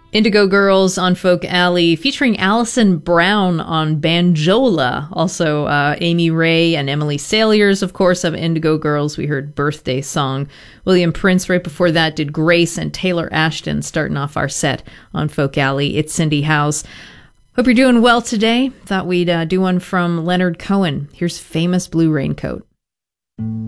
Indigo Girls on Folk Alley, featuring Alison Brown on banjola. Also, Amy Ray and Emily Saliers, of course, of Indigo Girls. We heard Birthday Song. William Prince right before that did Grace, and Taylor Ashton starting off our set on Folk Alley. It's Cindy House. Hope you're doing well today. Thought we'd do one from Leonard Cohen. Here's Famous Blue Raincoat.